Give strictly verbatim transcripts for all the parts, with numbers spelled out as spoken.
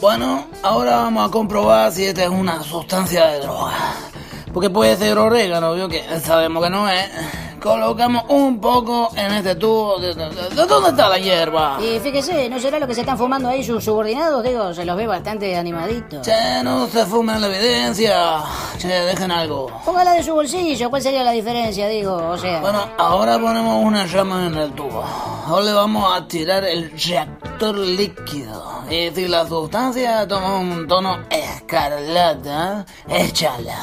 Bueno, ahora vamos a comprobar si esta es una sustancia de droga. Porque puede ser orégano, ¿vio? Que sabemos que no es. Colocamos un poco en este tubo. ¿De, de, de, de dónde está la hierba? Y fíjese, ¿no será lo que se están fumando ahí sus subordinados? Digo, se los ve bastante animaditos. Che, no se fumen la evidencia. Che, dejen algo. Póngala de su bolsillo, ¿cuál sería la diferencia? Digo, o sea... Bueno, ahora ponemos una llama en el tubo. Ahora le vamos a tirar el reactor líquido. Y si la sustancia toma un tono escarlata, échala.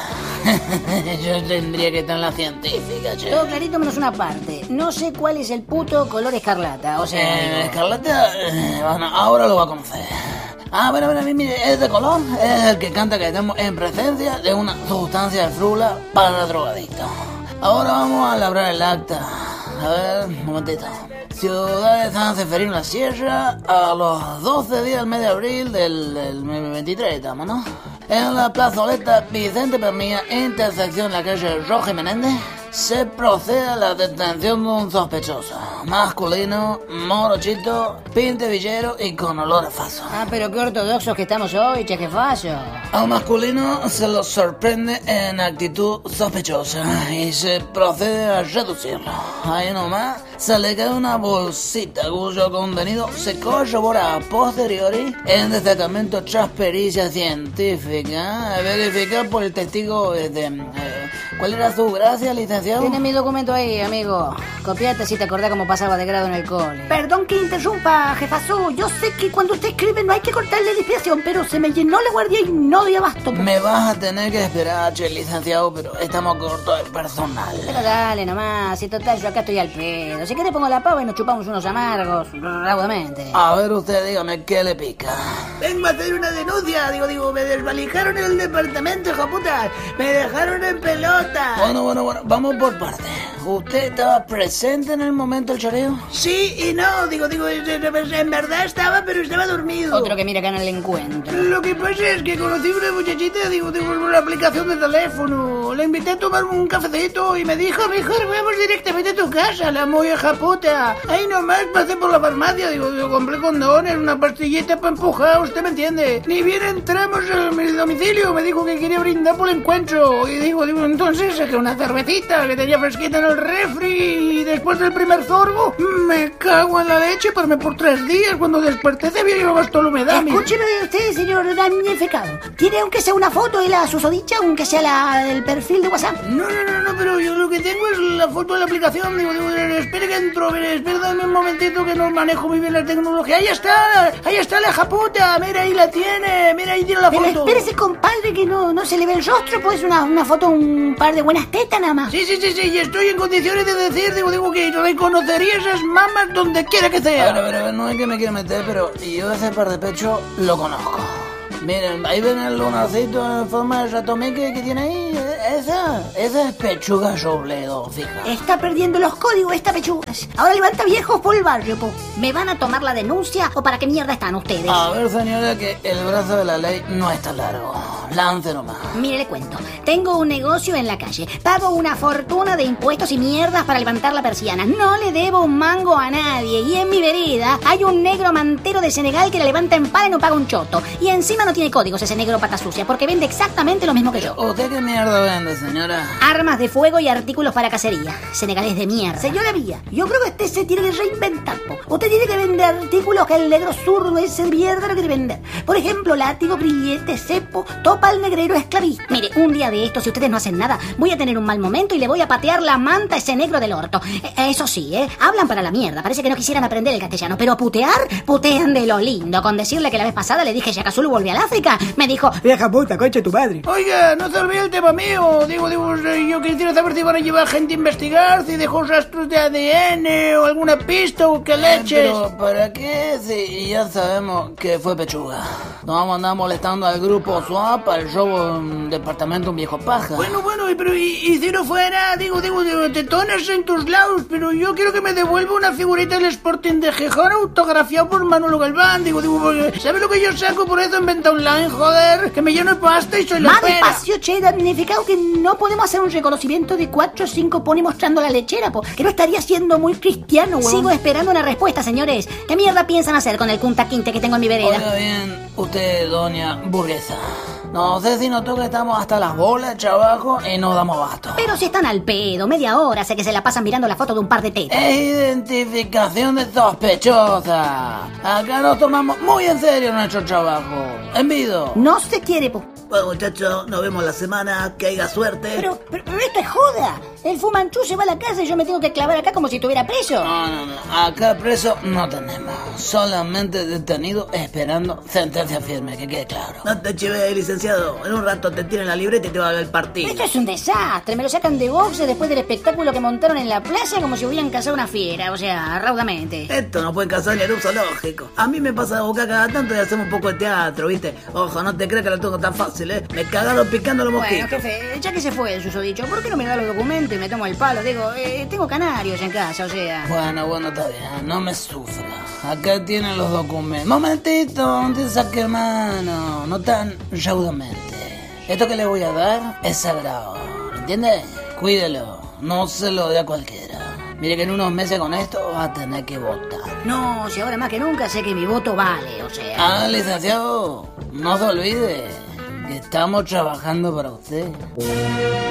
Yo tendría que estar en la científica, che. Todo clarito menos una parte. No sé cuál es el puto color escarlata, o sea... Eh, escarlata, eh, bueno, ahora lo va a conocer. Ah, bueno, bueno, mire, este color es el que canta que estamos en presencia de una sustancia de frula para drogadictos. Ahora vamos a labrar el acta. A ver, un momentito. Ciudad de San Seferino La Sierra, a los doce días del mes de abril del, del veintitrés estamos, ¿no? En la plazoleta Vicente Pernilla, intersección la calle Roja y Menéndez, se procede a la detención de un sospechoso. Masculino, morochito, pinte villero y con olor a faso. Ah, pero qué ortodoxos que estamos hoy, che, qué fallo. Al masculino se lo sorprende en actitud sospechosa y se procede a reducirlo. Ahí nomás se le queda una bolsita cuyo contenido se corrobora a posteriori en destacamento tras pericia científica, verificada por el testigo de... Eh, ¿Cuál era su gracia, licenciado? Tiene mi documento ahí, amigo. Copiate si te acordás cómo pasaba de grado en el cole. Perdón que interrumpa, jefazo. Yo sé que cuando usted escribe no hay que cortarle la inspiración, pero se me llenó la guardia y no doy abasto. Me vas a tener que esperar, che, licenciado, pero estamos cortos de personal. Pero dale nomás, si total yo acá estoy al pedo. Si querés pongo la pava y nos chupamos unos amargos, raudamente. A ver usted, dígame, ¿qué le pica? Vengo a hacer una denuncia, digo, digo, me desvalijaron el departamento, hijo puta. Me dejaron en pelota. Bueno, bueno, bueno, vamos por partes. ¿Usted estaba presente en el momento del choreo? Sí y no, digo, digo, en verdad estaba, pero estaba dormido. Otro que mira acá en el encuentro. Lo que pasa es que conocí una muchachita, digo, digo, una aplicación de teléfono. La invité a tomar un cafecito y me dijo, mejor vamos directamente a tu casa, la muy hija puta. Ahí nomás pasé por la farmacia, digo, digo, compré condones, una pastillita para empujar, usted me entiende. Ni bien entramos a mi domicilio, me dijo que quería brindar por el encuentro. Y digo, digo, entonces saqué una cervecita que tenía fresquita en el refri y después del primer sorbo me cago en la leche, parme por tres días. Cuando desperté se había llevado hasta la humedad. Escúcheme usted, señor damnificado. ¿Tiene aunque sea una foto de la susodicha, aunque sea la del perfil de WhatsApp? No, no, no, no, pero yo lo que tengo es la foto de la aplicación. Digo, digo, espere que entro, espere, dame un momentito que no manejo muy bien la tecnología. Ahí está, ahí está la japuta, mira, ahí la tiene, mira, ahí tiene la pero foto. Espérese, compadre, que no, no se le ve el rostro, pues una, una foto, un par de buenas tetas nada más. Sí, sí, sí, sí, y estoy en condiciones de decir, digo, digo que reconocería esas mamas donde quiera que sea. A ver, a ver, a ver, no es que me quiera meter, pero yo ese par de pecho lo conozco. Miren, ahí ven el lunarcito en forma de ratomeque que tiene ahí. Esa, esa es pechuga Robledo, fija. Está perdiendo los códigos esta pechuga. Ahora levanta viejos por el barrio, po. ¿Me van a tomar la denuncia o para qué mierda están ustedes? A ver, señora, que el brazo de la ley no está largo. Lance nomás. Mire, le cuento. Tengo un negocio en la calle. Pago una fortuna de impuestos y mierdas para levantar la persiana. No le debo un mango a nadie. Y en mi vereda hay un negro mantero de Senegal que la levanta en pala y no paga un choto. Y encima no tiene códigos ese negro pata sucia, porque vende exactamente lo mismo que yo. ¿Usted qué mierda vende, señora? Armas de fuego y artículos para cacería. Senegalés de mierda. Señora Villa, yo creo que usted se tiene que reinventar, po. Usted tiene que vender artículos que el negro zurdo ese mierda no quiere vender. Por ejemplo, látigo, grillete, cepo, topa al negrero esclavista. Mire, un día de estos, si ustedes no hacen nada, voy a tener un mal momento y le voy a patear la manta a ese negro del orto. Eh, eso sí, ¿eh? Hablan para la mierda. Parece que no quisieran aprender el castellano, pero putear, putean de lo lindo. Con decirle que la vez pasada le dije Shaka Zulu volvió al África, me dijo, vieja puta, concha tu madre. Oiga, no se olvide el tema mío. Digo, digo, yo quisiera saber si van a llevar gente a investigar, si dejó rastros de A D N o alguna pista o qué leches. Pero, ¿para qué? Si ya sabemos que fue pechuga. Nos vamos a andar molestando al grupo Swap para el show en departamento un viejo paja. Bueno, bueno, pero y, y si no fuera, digo, digo, digo, tetones en tus lados, pero yo quiero que me devuelva una figurita del Sporting de Gijón autografiado por Manolo Galván, digo, digo, porque, ¿sabes lo que yo saco por eso en venta online, joder? Que me lleno de pasta y soy la Más pera. despacio, che, damnificado, que no podemos hacer un reconocimiento de cuatro o cinco poni mostrando la lechera, po, que no estaría siendo muy cristiano, weón. Sigo esperando una respuesta, señores. ¿Qué mierda piensan hacer con el Kunta Quinte que tengo en mi vereda? Oiga bien, usted, doña burguesa. No sé si notó que estamos hasta las bolas, trabajo, y no damos basto. Pero si están al pedo, media hora, sé que se la pasan mirando la foto de un par de tetas. Es identificación de sospechosa. Acá nos tomamos muy en serio nuestro trabajo. Envido. No se quiere, po. Bueno, muchachos, nos vemos la semana, que haya suerte. Pero, pero, pero esto es joda. El Fumanchu se va a la casa y yo me tengo que clavar acá como si estuviera preso. No, no, no. Acá preso no tenemos. Solamente detenido esperando sentencia firme, que quede claro. No te chives, licenciado. En un rato te tiran la libreta y te va a ver el partido. Esto es un desastre. Me lo sacan de boxe después del espectáculo que montaron en la plaza como si hubieran cazado una fiera. O sea, raudamente. Esto no pueden cazar ni en un zoológico. A mí me pasa de boca cada tanto y hacemos un poco de teatro, ¿viste? Ojo, no te creas que lo tengo tan fácil, ¿eh? Me cagaron picando los Bueno, mosquitos. jefe, ya que se fue el susodicho, ¿por qué no me da los documentos y me tomo el palo? Digo, eh, tengo canarios en casa, o sea... Bueno, bueno, está bien. No me sufra. Acá tienen los documentos. Momentito, no te saque mano. No tan raudamente. Esto que le voy a dar es sagrado. ¿Entiende? Cuídelo. No se lo dé a cualquiera. Mire que en unos meses con esto va a tener que votar. No, si ahora más que nunca sé que mi voto vale, o sea... Ah, licenciado, no se olvide que estamos trabajando para usted.